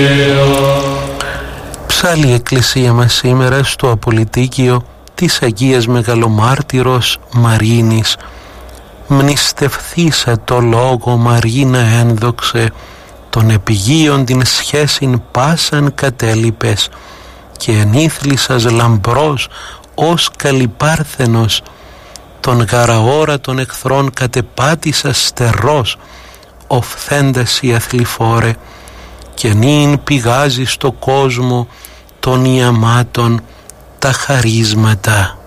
Ψάλλει η Εκκλησία μας σήμερα στο Απολυτίκιο της Αγίας Μεγαλομάρτυρος Μαρίνης. Μνηστευθήσα το λόγο Μαρίνα ένδοξε, των επιγείων την σχέσιν πάσαν κατέλειπες, και ενήθλισας λαμπρός ως καλυπάρθενος, τον γαραόρα των εχθρών κατεπάτησας στερός, οφθέντας η αθληφόρε, και νυν πηγάζει στο κόσμο των ιαμάτων τα χαρίσματα.